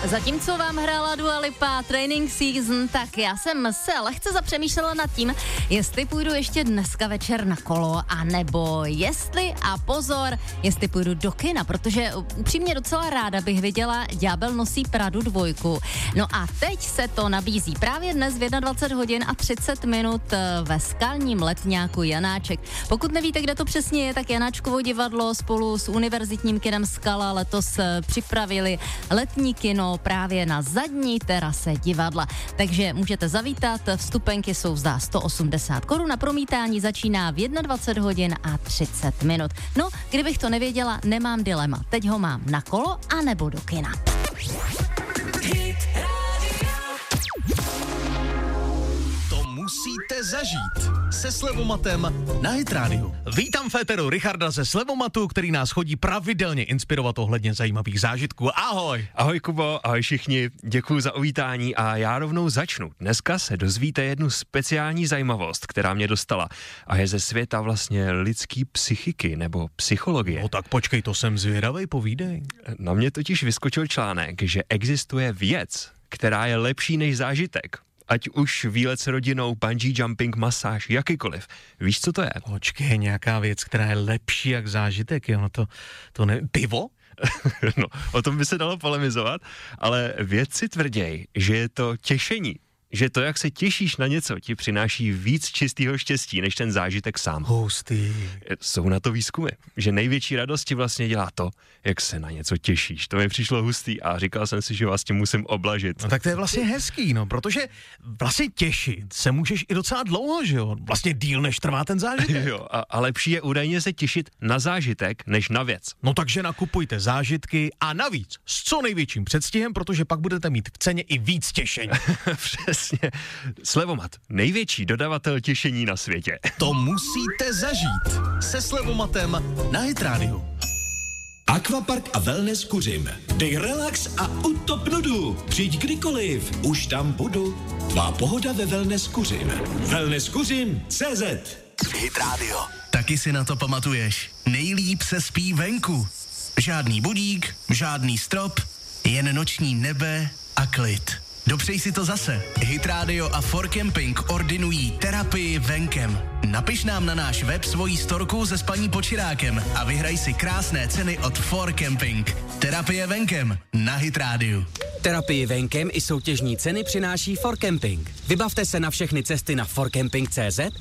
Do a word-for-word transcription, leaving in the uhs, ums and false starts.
Zatímco vám hrála Dua Lipa Training Season, tak já jsem se lehce zapřemýšlela nad tím, jestli půjdu ještě dneska večer na kolo, anebo jestli, a pozor, jestli půjdu do kina, protože upřímně docela ráda bych viděla Ďábel nosí Pradu dvojku. No a teď se to nabízí právě dnes v dvacet jedna hodin a třicet minut ve Skalním letňáku Janáček. Pokud nevíte, kde to přesně je, tak Janáčkovo divadlo spolu s univerzitním kinem Skala letos připravili letní kino právě na zadní terase divadla. Takže můžete zavítat, vstupenky jsou za sto osmdesát korun a promítání začíná v dvacet jedna hodin a třicet minut. No, kdybych to nevěděla, nemám dilema. Teď ho mám na kolo a nebo do kina. Musíte zažít se Slevomatem na Hit Radio. Vítám Féteru Richarda ze Slevomatu, který nás chodí pravidelně inspirovat ohledně zajímavých zážitků. Ahoj! Ahoj Kubo, ahoj všichni, děkuji za uvítání a já rovnou začnu. Dneska se dozvíte jednu speciální zajímavost, která mě dostala a je ze světa vlastně lidský psychiky nebo psychologie. No tak počkej, to jsem zvědavej, povídej. Na mě totiž vyskočil článek, že existuje věc, která je lepší než zážitek. Ať už výlet s rodinou, bungee jumping, masáž, jakýkoliv. Víš, co to je? Počkej, nějaká věc, která je lepší jak zážitek, jo, no to, to ne... Pivo? No, o tom by se dalo polemizovat, ale vědci tvrdějí, že je to těšení. Že to, jak se těšíš na něco, ti přináší víc čistého štěstí, než ten zážitek sám. Hustý. Jsou na to výzkumy, že největší radost ti vlastně dělá to, jak se na něco těšíš. To mi přišlo hustý a říkal jsem si, že vás tím musím oblažit. No tak to je vlastně hezký, no, protože vlastně těšit se můžeš i docela dlouho, že jo? Vlastně díl, než trvá ten zážitek. Jo, a, a lepší je údajně se těšit na zážitek, než na věc. No takže nakupujte zážitky a navíc s co největším předstihem, protože pak budete mít v ceně i víc těšení. Přesně. Slevomat, největší dodavatel těšení na světě. To musíte zažít se Slevomatem na Hit Radio. Aquapark a wellness Kuřim. Dej relax a utop nudu. Přijď kdykoliv, už tam budu. Tvá pohoda ve wellness Kuřim. wellness kuřim tečka cé zet. Hit Radio. Taky si na to pamatuješ. Nejlíp se spí venku. Žádný budík, žádný strop, jen noční nebe a klid. Dopřej si to zase. Hit Radio a For Camping ordinují terapii venkem. Napiš nám na náš web svojí storku se spaní Počirákem a vyhraj si krásné ceny od For Camping. Terapie venkem na Hit Radio. Terapii venkem i soutěžní ceny přináší For Camping. Vybavte se na všechny cesty na for camping tečka cé zet